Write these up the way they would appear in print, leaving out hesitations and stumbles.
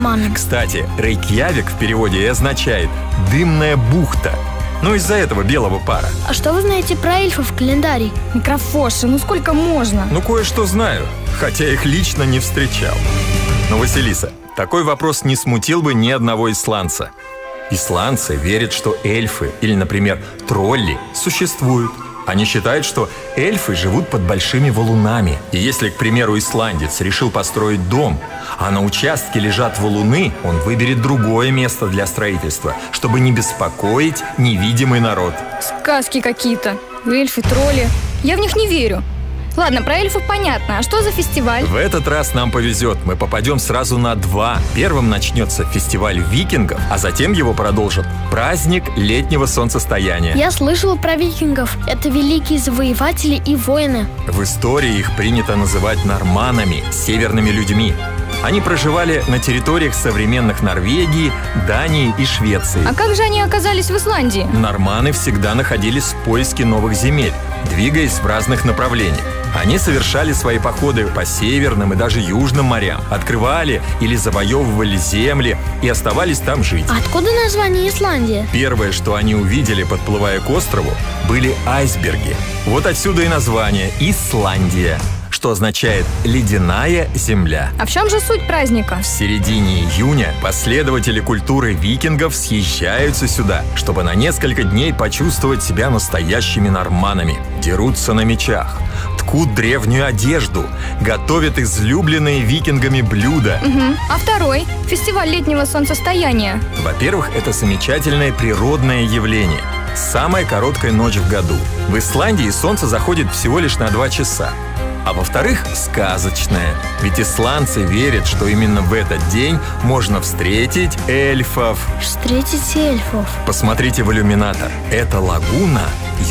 Кстати, Рейкьявик в переводе и означает «дымная бухта». Ну, из-за этого белого пара. А что вы знаете про эльфов в календаре? Микрофоша, ну сколько можно? Ну, кое-что знаю, хотя их лично не встречал. Но, Василиса, такой вопрос не смутил бы ни одного исландца. Исландцы верят, что эльфы или, например, тролли существуют. Они считают, что эльфы живут под большими валунами. И если, к примеру, исландец решил построить дом, а на участке лежат валуны, он выберет другое место для строительства, чтобы не беспокоить невидимый народ. Сказки какие-то. Эльфы, тролли. Я в них не верю. Ладно, про эльфов понятно. А что за фестиваль? В этот раз нам повезет. Мы попадем сразу на два. Первым начнется фестиваль викингов, а затем его продолжит праздник летнего солнцестояния. Я слышала про викингов. Это великие завоеватели и воины. В истории их принято называть норманами, северными людьми. Они проживали на территориях современных Норвегии, Дании и Швеции. А как же они оказались в Исландии? Норманы всегда находились в поиске новых земель, двигаясь в разных направлениях. Они совершали свои походы по северным и даже южным морям, открывали или завоевывали земли и оставались там жить. Откуда название Исландия? Первое, что они увидели, подплывая к острову, были айсберги. Вот отсюда и название «Исландия», что означает «ледяная земля». А в чем же суть праздника? В середине июня последователи культуры викингов съезжаются сюда, чтобы на несколько дней почувствовать себя настоящими норманами. Дерутся на мечах, ткут древнюю одежду, готовят излюбленные викингами блюда. А второй? Фестиваль летнего солнцестояния. Во-первых, это замечательное природное явление. Самая короткая ночь в году. В Исландии солнце заходит всего лишь на 2 часа. А во-вторых, сказочное. Ведь исландцы верят, что именно в этот день можно встретить эльфов. Встретить эльфов. Посмотрите в иллюминатор. Это лагуна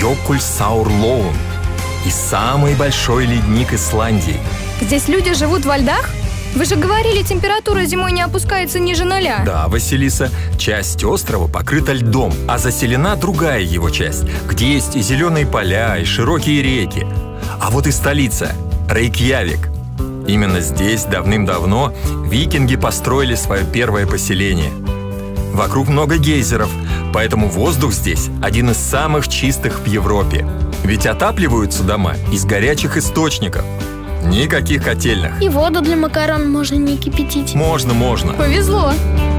Jökulsárlón и самый большой ледник Исландии. Здесь люди живут во льдах? Вы же говорили, температура зимой не опускается ниже 0. Да, Василиса, часть острова покрыта льдом, а заселена другая его часть, где есть и зеленые поля, и широкие реки. А вот и столица – Рейкьявик. Именно здесь давным-давно викинги построили свое первое поселение. Вокруг много гейзеров, поэтому воздух здесь один из самых чистых в Европе. Ведь отапливаются дома из горячих источников. Никаких котельных. И воду для макарон можно не кипятить. Можно. Повезло.